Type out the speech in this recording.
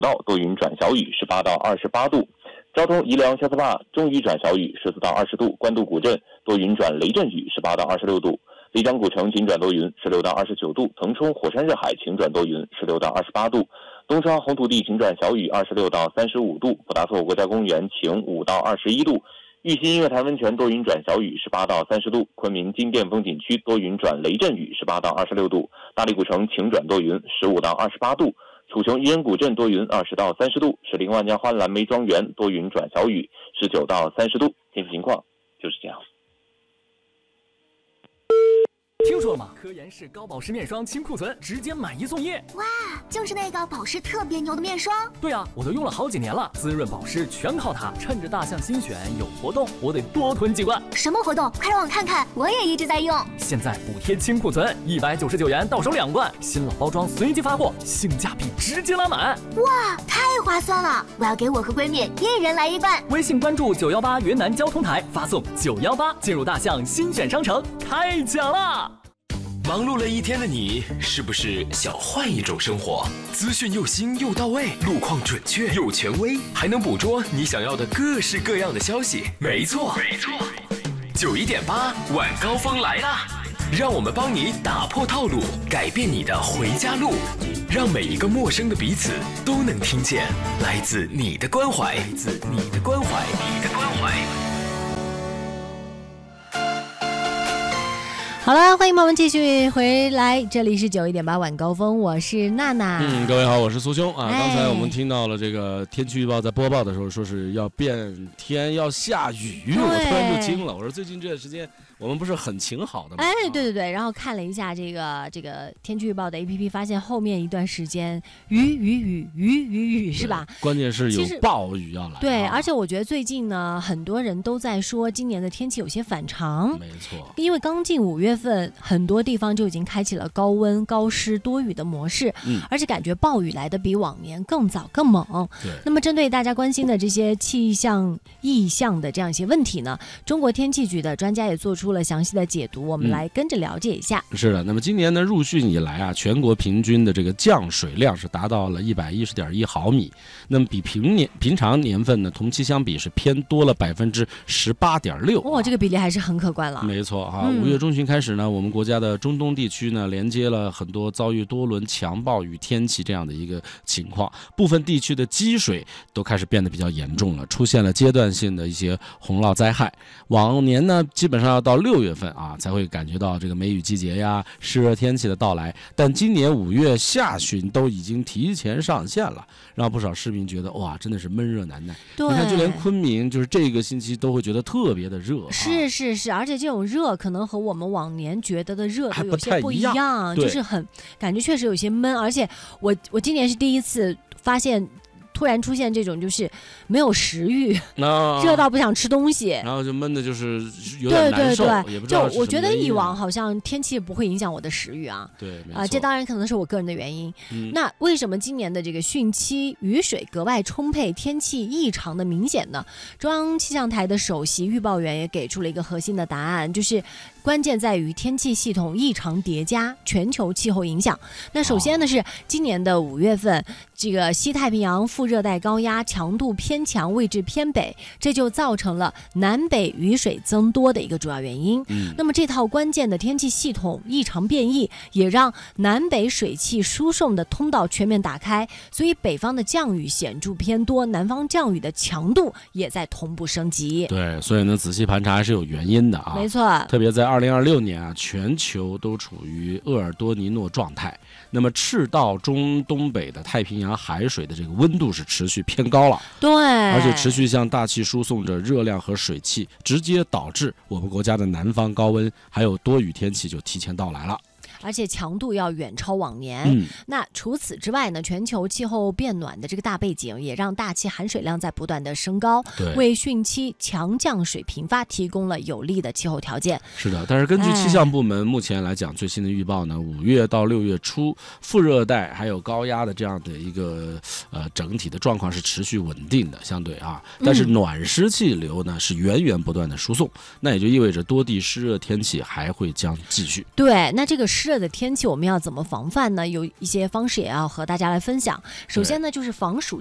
到多云转小雨18到28度。昭通、宜良、下斯坝中雨转小雨14到20度，官渡古镇多云转雷阵雨18到26度，丽江古城晴转多云16到29度，腾冲、火山、热海晴转多云16到28度，东川、红土地晴转小雨26到35度，普达措国家公园晴5到21度，玉溪音乐潭温泉多云转小雨18到30度，昆明金殿风景区多云转雷阵雨18到26度，大理古城晴转多云15到28度，楚雄渔人古镇多云20到30度，石林万家欢蓝莓庄园多云转小雨19到30度。天气情况就是这样。 听说了吗？科颜氏高保湿面霜清库存，直接买1送1。 哇，就是那个保湿特别牛的面霜。 对啊，我都用了好几年了，滋润保湿全靠它。趁着大象新选有活动，我得多囤几罐。 什么活动？快让我看看，我也一直在用。 现在补贴清库存，199元到手2罐，新老包装随机发货，性价比直接拉满。 哇，太划算了！我要给我和闺蜜一人来1罐。 微信关注918云南交通台，发送918进入大象新选商城，开奖啦！ 忙碌了一天的你，是不是想换一种生活？资讯又新又到位，路况准确又权威，还能捕捉你想要的各式各样的消息。没错，91.8晚高峰来啦！让我们帮你打破套路，改变你的回家路，让每一个陌生的彼此都能听见来自你的关怀，来自你的关怀，你的关怀。 好了，欢迎朋友们继续回来，这里是91.8晚高峰，我是娜娜。 各位好，我是苏兄啊。刚才我们听到了这个天气预报在播报的时候说是要变天要下雨，我突然就惊了。我说最近这段时间我们不是很晴好的吗？ 对，然后看了一下这个天气预报的 APP， 发现后面一段时间雨是吧？ 关键是有暴雨要来。 对，而且我觉得最近呢，很多人都在说今年的天气有些反常。 没错， 因为刚进5月份，很多地方就已经开启了高温、高湿、多雨的模式，而且感觉暴雨来的比往年更早、更猛。 对。 那么针对大家关心的这些气象异象的这样一些问题呢，中国天气局的专家也做出了详细的解读，我们来跟着了解一下。 是的，那么今年呢入汛以来啊，全国平均的这个降水量是达到了110.1毫米，那么比平常年份呢同期相比是偏多了18.6%。 哇，这个比例还是很可观了。 没错啊，5月中旬开始呢，我们国家的中东地区呢连接了很多遭遇多轮强暴雨天气这样的一个情况，部分地区的积水都开始变得比较严重了，出现了阶段性的一些洪涝灾害。往年呢基本上要到6月份啊才会感觉到这个梅雨季节呀、湿热天气的到来，但今年5月下旬都已经提前上线了，让不少市民觉得哇，真的是闷热难耐。 对， 你看就连昆明就是这个星期都会觉得特别的热。 是，而且这种热可能和我们往年觉得的热都有些不一样，就是很感觉确实有些闷，而且我今年是第一次发现突然出现这种就是没有食欲，热到不想吃东西， 然后就闷的就是有点难受，也不知道是什么原因。 就我觉得以往好像天气不会影响我的食欲啊， 对，没错， 这当然可能是我个人的原因。那为什么今年的这个汛期雨水格外充沛，天气异常的明显呢？中央气象台的首席预报员也给出了一个核心的答案，就是关键在于天气系统异常叠加，全球气候影响。那首先呢是今年的5月份，这个西太平洋副热带高压强度偏强，位置偏北，这就造成了南北雨水增多的一个主要原因。那么这套关键的天气系统异常变异，也让南北水汽输送的通道全面打开，所以北方的降雨显著偏多，南方降雨的强度也在同步升级。 对，所以呢仔细盘查还是有原因的啊。 没错， 特别在2026年啊，全球都处于厄尔多尼诺状态，那么赤道中东北的太平洋海水的这个温度是持续偏高了， 对， 而且持续向大气输送着热量和水汽，直接导致我们国家的南方高温还有多雨天气就提前到来了。 而且强度要远超往年。那除此之外呢，全球气候变暖的这个大背景也让大气含水量在不断的升高，为汛期强降水频发提供了有利的气候条件。 是的，但是根据气象部门目前来讲最新的预报呢，5月到6月初副热带还有高压的这样的一个整体的状况是持续稳定的，相对啊，但是暖湿气流呢是源源不断的输送，那也就意味着多地湿热天气还会将继续。 对，那这个湿热的天气我们要怎么防范呢？有一些方式也要和大家来分享。首先呢，就是防暑